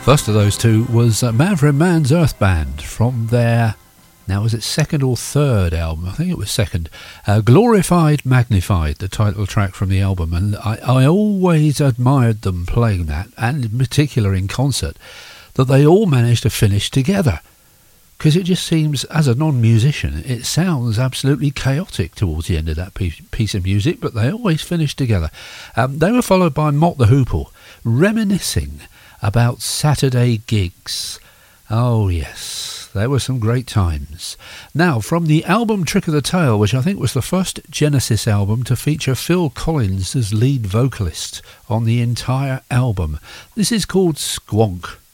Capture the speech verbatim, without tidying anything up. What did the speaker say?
First of those two was uh, Manfred Mann's Earth Band from their, now was it second or third album? I think it was second. Uh, Glorified, Magnified, the title track from the album. And I, I always admired them playing that, and in particular in concert, that they all managed to finish together. Because it just seems, as a non-musician, it sounds absolutely chaotic towards the end of that piece of music, but they always finish together. Um, they were followed by Mott the Hoople, reminiscing about Saturday gigs. Oh yes, there were some great times. Now, from the album Trick of the Tail, which I think was the first Genesis album to feature Phil Collins as lead vocalist on the entire album, this is called Squonk.